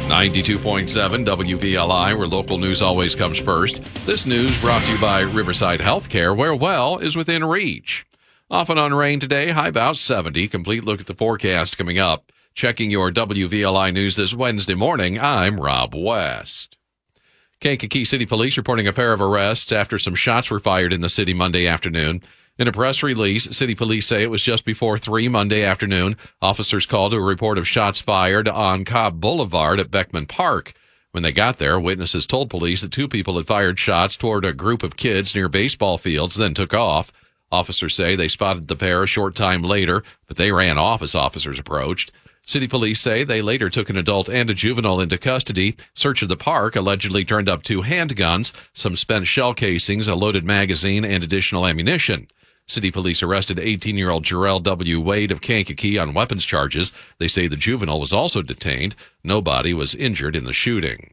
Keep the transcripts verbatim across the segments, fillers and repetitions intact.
ninety-two point seven W V L I, where local news always comes first. This news brought to you by Riverside Healthcare, where well is within reach. Off and on rain today, high about seventy. Complete look at the forecast coming up. Checking your W V L I news this Wednesday morning, I'm Rob West. Kankakee City Police reporting a pair of arrests after some shots were fired in the city Monday afternoon. In a press release, city police say it was just before three Monday afternoon. Officers called to a report of shots fired on Cobb Boulevard at Beckman Park. When they got there, witnesses told police that two people had fired shots toward a group of kids near baseball fields, then took off. Officers say they spotted the pair a short time later, but they ran off as officers approached. City police say they later took an adult and a juvenile into custody. Search of the park allegedly turned up two handguns, some spent shell casings, a loaded magazine, and additional ammunition. City police arrested eighteen-year-old Jarrell W. Wade of Kankakee on weapons charges. They say the juvenile was also detained. Nobody was injured in the shooting.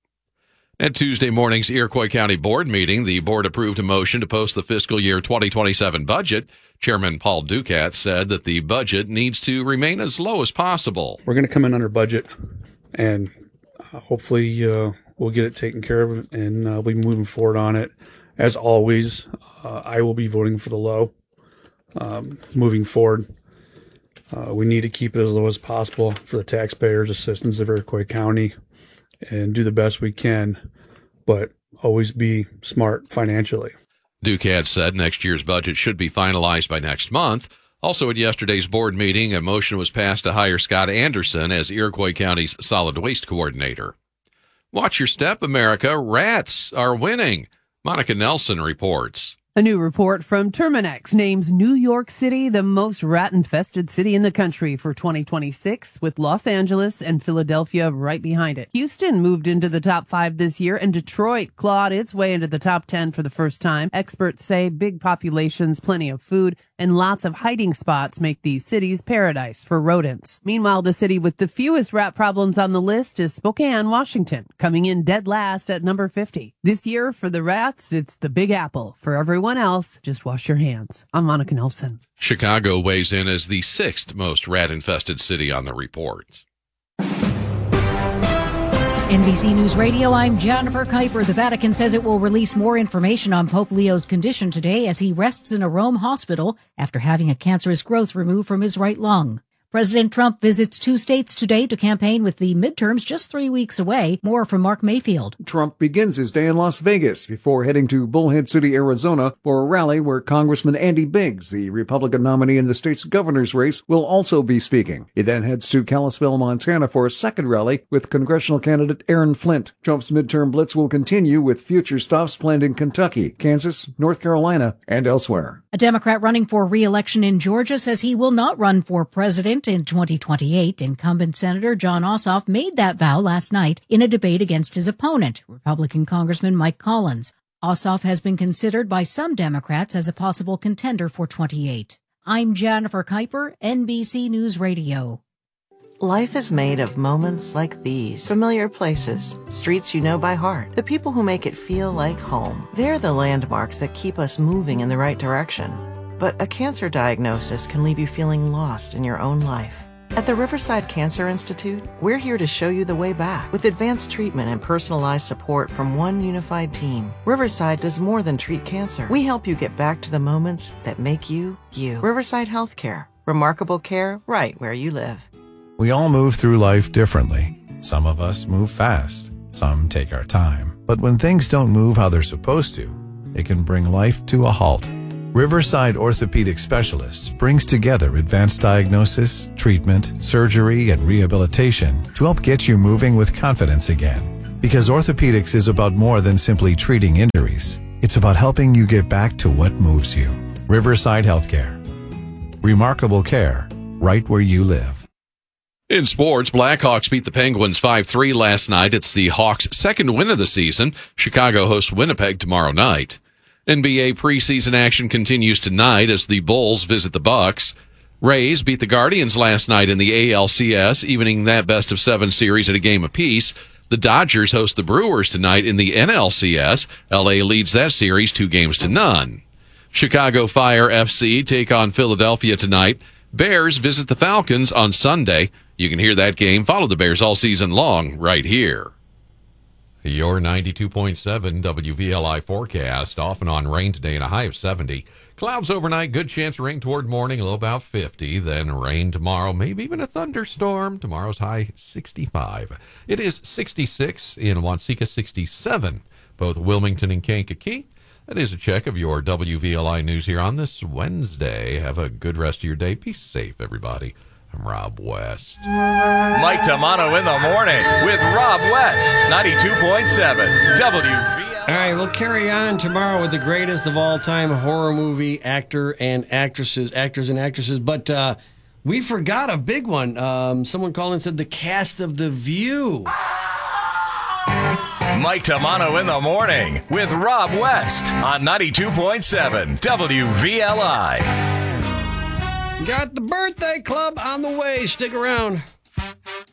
At Tuesday morning's Iroquois County Board meeting, the board approved a motion to post the fiscal year twenty twenty-seven budget. Chairman Paul Ducat said that the budget needs to remain as low as possible. We're going to come in under budget, and uh, hopefully uh, we'll get it taken care of, and uh, we'll be moving forward on it. As always, uh, I will be voting for the low. Um, moving forward, uh, we need to keep it as low as possible for the taxpayers, assistance of Iroquois County, and do the best we can, but always be smart financially. Ducat said next year's budget should be finalized by next month. Also at yesterday's board meeting, a motion was passed to hire Scott Anderson as Iroquois County's solid waste coordinator. Watch your step, America. Rats are winning. Monica Nelson reports. A new report from Terminex names New York City the most rat-infested city in the country for twenty twenty-six, with Los Angeles and Philadelphia right behind it. Houston moved into the top five this year, and Detroit clawed its way into the top ten for the first time. Experts say big populations, plenty of food, and lots of hiding spots make these cities paradise for rodents. Meanwhile, the city with the fewest rat problems on the list is Spokane, Washington, coming in dead last at number fifty. This year, for the rats, it's the Big Apple. For everyone else, just wash your hands. I'm Monica Nelson. Chicago weighs in as the sixth most rat-infested city on the report. N B C News Radio, I'm Jennifer Kuiper. The Vatican says it will release more information on Pope Leo's condition today as he rests in a Rome hospital after having a cancerous growth removed from his right lung. President Trump visits two states today to campaign with the midterms just three weeks away. More from Mark Mayfield. Trump begins his day in Las Vegas before heading to Bullhead City, Arizona for a rally where Congressman Andy Biggs, the Republican nominee in the state's governor's race, will also be speaking. He then heads to Kalispell, Montana for a second rally with congressional candidate Aaron Flint. Trump's midterm blitz will continue with future stops planned in Kentucky, Kansas, North Carolina, and elsewhere. A Democrat running for re-election in Georgia says he will not run for president in twenty twenty-eight. Incumbent Senator Jon Ossoff made that vow last night in a debate against his opponent, Republican Congressman Mike Collins. Ossoff has been considered by some Democrats as a possible contender for twenty-eight. I'm Jennifer Kuiper, N B C News Radio. Life is made of moments like these. Familiar places, streets you know by heart, the people who make it feel like home. They're the landmarks that keep us moving in the right direction. But a cancer diagnosis can leave you feeling lost in your own life. At the Riverside Cancer Institute, we're here to show you the way back with advanced treatment and personalized support from one unified team. Riverside does more than treat cancer. We help you get back to the moments that make you, you. Riverside Healthcare. Remarkable care right where you live. We all move through life differently. Some of us move fast. Some take our time. But when things don't move how they're supposed to, it can bring life to a halt. Riverside Orthopedic Specialists brings together advanced diagnosis, treatment, surgery, and rehabilitation to help get you moving with confidence again. Because orthopedics is about more than simply treating injuries. It's about helping you get back to what moves you. Riverside Healthcare. Remarkable care right where you live. In sports, Blackhawks beat the Penguins five three last night. It's the Hawks' second win of the season. Chicago hosts Winnipeg tomorrow night. N B A preseason action continues tonight as the Bulls visit the Bucks. Rays beat the Guardians last night in the A L C S, evening that best-of-seven series at a game apiece. The Dodgers host the Brewers tonight in the N L C S. L A leads that series two games to none. Chicago Fire F C take on Philadelphia tonight. Bears visit the Falcons on Sunday. You can hear that game. Follow the Bears all season long right here. Your ninety-two point seven W V L I forecast. Off and on rain today and a high of seventy. Clouds overnight, good chance of rain toward morning, low about fifty. Then rain tomorrow, maybe even a thunderstorm. Tomorrow's high sixty-five. It is sixty-six in Wanseka, sixty-seven. Both Wilmington and Kankakee. That is a check of your W V L I news here on this Wednesday. Have a good rest of your day. Be safe, everybody. I'm Rob West. Mike Tamano in the morning with Rob West, ninety-two point seven W V L I. All right, we'll carry on tomorrow with the greatest of all time horror movie actor and actresses, actors and actresses. But uh, we forgot a big one. Um, someone called and said the cast of The View. Mike Tamano in the morning with Rob West on ninety-two point seven W V L I. Got the birthday club on the way. Stick around.